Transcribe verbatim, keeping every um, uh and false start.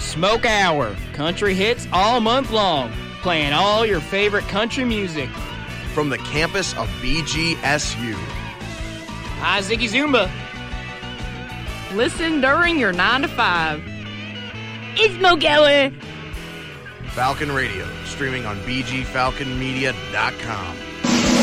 Smoke Hour, country hits all month long, playing all your favorite country music. From the campus of B G S U. Hi, Ziggy Zumba. Listen during your nine to five. It's Smoke Hour. Falcon Radio, streaming on b g falcon media dot com.